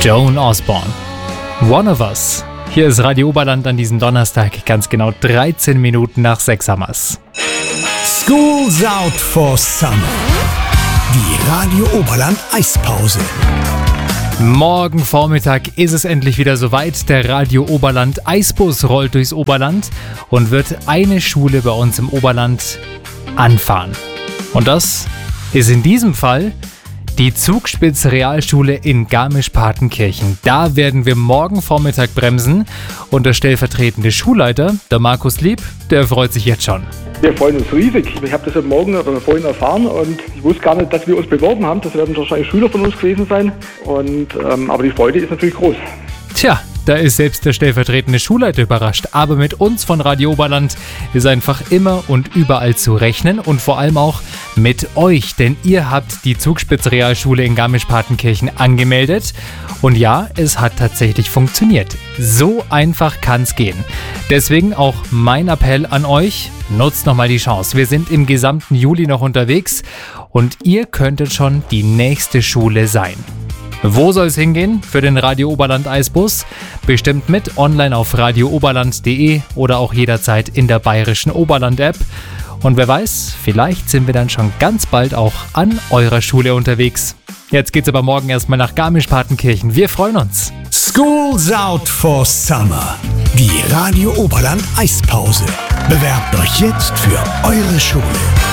Joan Osborne. One of Us. Hier ist Radio Oberland an diesem Donnerstag, ganz genau 13 Minuten nach 6 haben wir's. School's out for summer. Die Radio Oberland Eispause. Morgen Vormittag ist es endlich wieder soweit. Der Radio Oberland Eisbus rollt durchs Oberland und wird eine Schule bei uns im Oberland anfahren. Und das ist in diesem Fall die Zugspitz Realschule in Garmisch-Partenkirchen. Da werden wir morgen Vormittag bremsen und der stellvertretende Schulleiter, der Markus Lieb, der freut sich jetzt schon. Wir freuen uns riesig. Ich habe das heute Morgen oder vorhin erfahren und ich wusste gar nicht, dass wir uns beworben haben. Das werden wahrscheinlich Schüler von uns gewesen sein. Aber die Freude ist natürlich groß. Tja, da ist selbst der stellvertretende Schulleiter überrascht. Aber mit uns von Radio Oberland ist einfach immer und überall zu rechnen und vor allem auch mit euch. Denn ihr habt die Zugspitz Realschule in Garmisch-Partenkirchen angemeldet. Und ja, es hat tatsächlich funktioniert. So einfach kann's gehen. Deswegen auch mein Appell an euch, nutzt nochmal die Chance. Wir sind im gesamten Juli noch unterwegs und ihr könntet schon die nächste Schule sein. Wo soll es hingehen für den Radio Oberland Eisbus? Bestimmt mit online auf radiooberland.de oder auch jederzeit in der bayerischen Oberland-App. Und wer weiß, vielleicht sind wir dann schon ganz bald auch an eurer Schule unterwegs. Jetzt geht's aber morgen erstmal nach Garmisch-Partenkirchen. Wir freuen uns. School's out for summer. Die Radio Oberland Eispause. Bewerbt euch jetzt für eure Schule.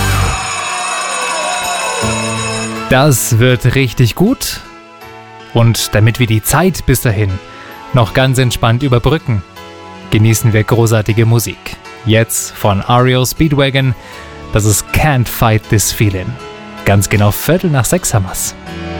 Das wird richtig gut. Und damit wir die Zeit bis dahin noch ganz entspannt überbrücken, genießen wir großartige Musik. Jetzt von REO Speedwagon, das ist Can't Fight This Feeling. Ganz genau 5:45 haben wir's.